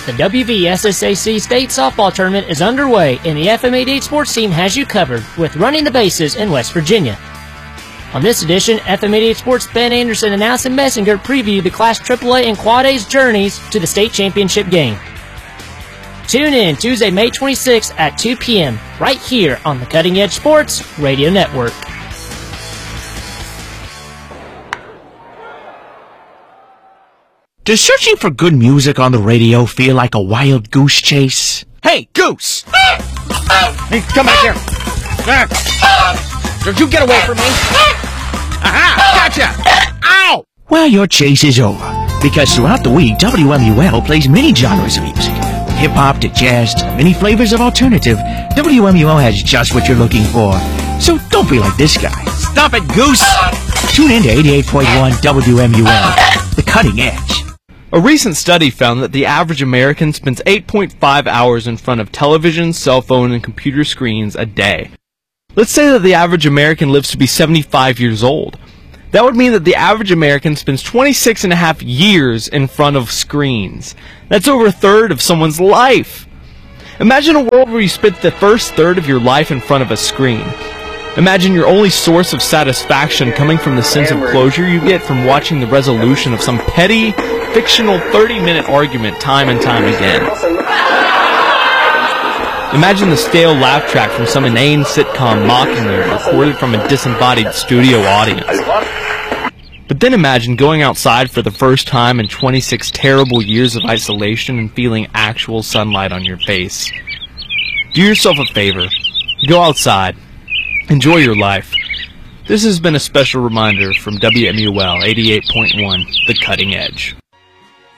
The WVSSAC State Softball Tournament is underway, and the FM 88 Sports Team has you covered with Running the Bases in West Virginia. On this edition, FM 88 Sports' Ben Anderson and Allison Messinger preview the Class AAA and Quad A's journeys to the state championship game. Tune in Tuesday, May 26th at 2 p.m. right here on the Cutting Edge Sports Radio Network. Does searching for good music on the radio feel like a wild goose chase? Hey, Goose! Hey, come back here! Don't you get away from me! Aha! Gotcha! Ow! Well, your chase is over, because throughout the week, WMUL plays many genres of music. From hip-hop to jazz to many flavors of alternative, WMUL has just what you're looking for. So don't be like this guy. Stop it, Goose! Tune in to 88.1 WMUL, the Cutting Edge. A recent study found that the average American spends 8.5 hours in front of television, cell phone, and computer screens a day. Let's say that the average American lives to be 75 years old. That would mean that the average American spends 26 and a half years in front of screens. That's over a third of someone's life. Imagine a world where you spent the first third of your life in front of a screen. Imagine your only source of satisfaction coming from the sense of closure you get from watching the resolution of some petty, fictional 30-minute argument time and time again. Imagine the stale laugh track from some inane sitcom mocking you, recorded from a disembodied studio audience. But then imagine going outside for the first time in 26 terrible years of isolation and feeling actual sunlight on your face. Do yourself a favor. Go outside. Enjoy your life. This has been a special reminder from WMUL 88.1, The Cutting Edge.